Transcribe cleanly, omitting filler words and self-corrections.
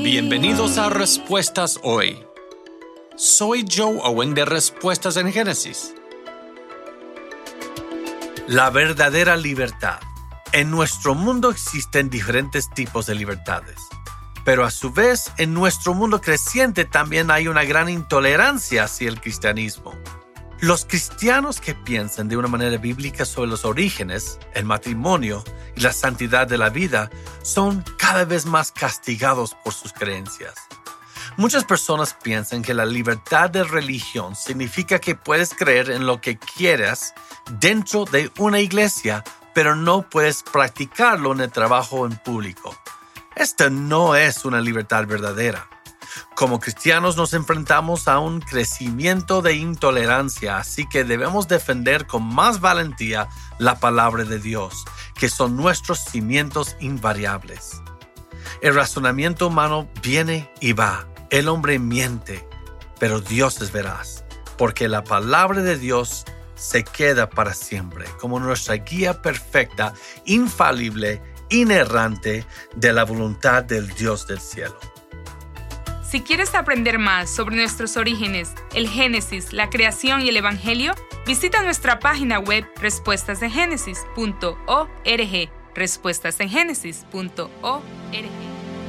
Bienvenidos a Respuestas Hoy. Soy Joe Owen de Respuestas en Génesis. La verdadera libertad. En nuestro mundo existen diferentes tipos de libertades, pero a su vez en nuestro mundo creciente también hay una gran intolerancia hacia el cristianismo. Los cristianos que piensan de una manera bíblica sobre los orígenes, el matrimonio y la santidad de la vida son cada vez más castigados por sus creencias. Muchas personas piensan que la libertad de religión significa que puedes creer en lo que quieras dentro de una iglesia, pero no puedes practicarlo en el trabajo en público. Esta no es una libertad verdadera. Como cristianos nos enfrentamos a un crecimiento de intolerancia, así que debemos defender con más valentía la palabra de Dios, que son nuestros cimientos invariables. El razonamiento humano viene y va. El hombre miente, pero Dios es veraz, porque la palabra de Dios se queda para siempre, como nuestra guía perfecta, infalible, inerrante de la voluntad del Dios del cielo. Si quieres aprender más sobre nuestros orígenes, el Génesis, la creación y el Evangelio, visita nuestra página web respuestasengenesis.org. respuestasengenesis.org